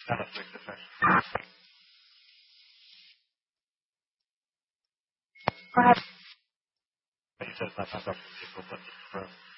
Perfect. Perfect. Go ahead. You said that. That's absolutely perfect.